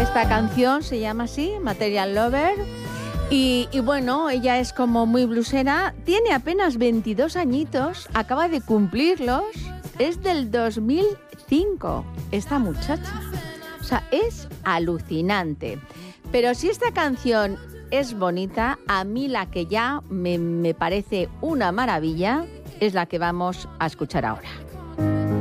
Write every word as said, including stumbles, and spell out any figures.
Esta canción se llama así, Material Lover. Y, y bueno, ella es como muy blusera, tiene apenas veintidós añitos, acaba de cumplirlos, es del dos mil cinco, esta muchacha. O sea, es alucinante. Pero si esta canción es bonita, a mí la que ya me, me parece una maravilla es la que vamos a escuchar ahora.